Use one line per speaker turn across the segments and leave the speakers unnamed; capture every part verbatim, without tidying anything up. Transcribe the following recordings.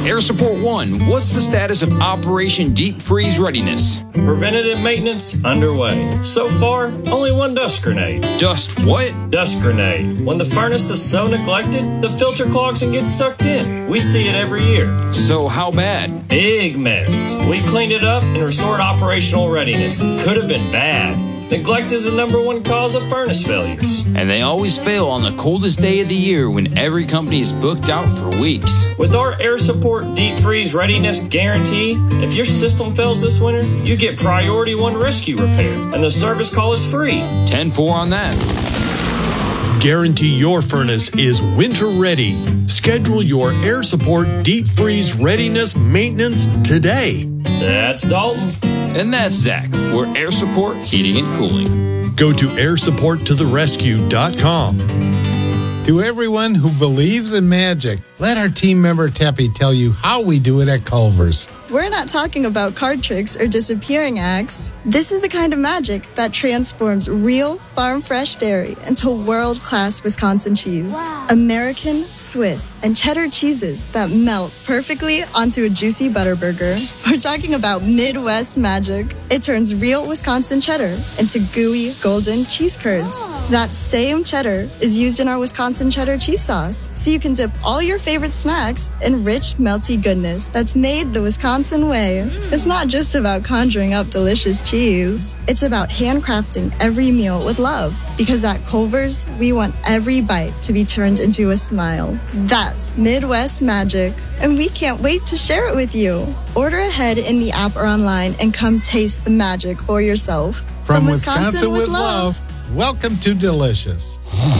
Air Support One, what's the status of Operation Deep Freeze Readiness?
Preventative maintenance underway. So far, only one dust grenade.
Dust what?
Dust grenade. When the furnace is so neglected, the filter clogs and gets sucked in. We see it every year.
So how bad?
Big mess. We cleaned it up and restored operational readiness. Could have been bad. Neglect is the number one cause of furnace failures.
And they always fail on the coldest day of the year when every company is booked out for weeks.
With our Air Support Deep Freeze Readiness Guarantee, if your system fails this winter, you get Priority One Rescue Repair, and the service call is free.
ten four on that.
Guarantee your furnace is winter ready. Schedule your Air Support Deep Freeze Readiness Maintenance today.
That's Dalton.
And that's Zach. We're Air Support Heating and Cooling.
Go to air support to the rescue dot com.
To everyone who believes in magic, let our team member Teppy tell you how we do it at Culver's.
We're not talking about card tricks or disappearing acts. This is the kind of magic that transforms real farm-fresh dairy into world-class Wisconsin cheese. Wow. American, Swiss, and cheddar cheeses that melt perfectly onto a juicy butter burger. We're talking about Midwest magic. It turns real Wisconsin cheddar into gooey, golden cheese curds. Oh. That same cheddar is used in our Wisconsin cheddar cheese sauce, so you can dip all your favorite snacks in rich, melty goodness that's made the Wisconsin way. It's not just about conjuring up delicious cheese. It's about handcrafting every meal with love. Because at Culver's, we want every bite to be turned into a smile. That's Midwest magic. And we can't wait to share it with you. Order ahead in the app or online and come taste the magic for yourself.
From, From Wisconsin, Wisconsin with, with love, love, welcome to Delicious.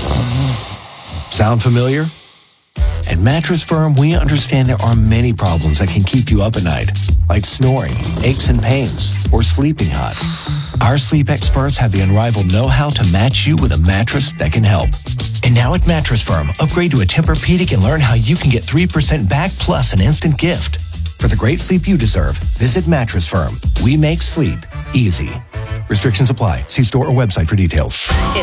Sound familiar? At Mattress Firm, we understand there are many problems that can keep you up at night, like snoring, aches and pains, or sleeping hot. Our sleep experts have the unrivaled know-how to match you with a mattress that can help. And now at Mattress Firm, upgrade to a Tempur-Pedic and learn how you can get three percent back plus an instant gift. For the great sleep you deserve, visit Mattress Firm. We make sleep easy. Restrictions apply. See store or website for details.
It's